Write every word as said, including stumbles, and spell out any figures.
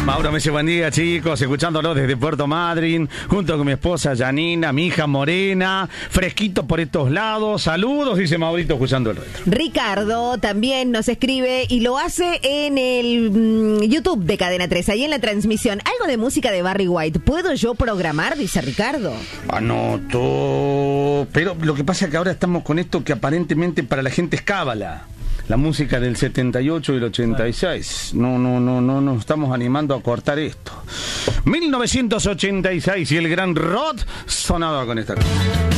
Mauro me dice buen día, chicos, escuchándolo desde Puerto Madryn, junto con mi esposa Janina, mi hija Morena, fresquito por estos lados. Saludos, dice Maurito, escuchando el retro. Ricardo también nos escribe y lo hace en el mmm, YouTube de Cadena tres, ahí en la transmisión. Algo de música de Barry White. ¿Puedo yo programar? Dice Ricardo. Anoto. Pero lo que pasa es que ahora estamos con esto que aparentemente para la gente es cábala. La música del setenta y ocho y el ochenta y seis. No, no, no, no nos estamos animando a cortar esto. mil novecientos ochenta y seis y el gran Rod sonaba con esta cosa.